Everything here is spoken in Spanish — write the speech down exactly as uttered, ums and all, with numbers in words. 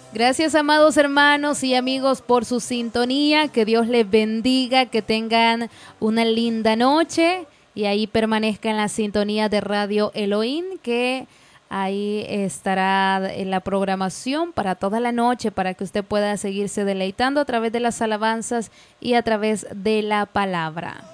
Gracias, amados hermanos y amigos, por su sintonía. Que Dios les bendiga, que tengan una linda noche y ahí permanezca en la sintonía de Radio Elohim, que ahí estará en la programación para toda la noche, para que usted pueda seguirse deleitando a través de las alabanzas y a través de la palabra.